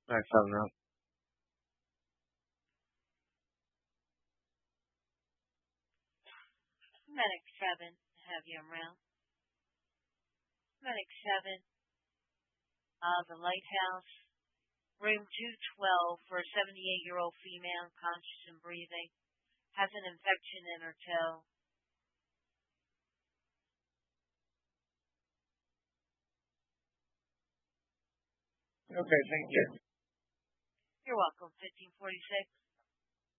Alright, 7 now. Medic 7, have you around. Medic 7, the lighthouse. Room 212 for a 78-year-old female, conscious and breathing. Has an infection in her toe. Okay, thank you. You're welcome. 1546.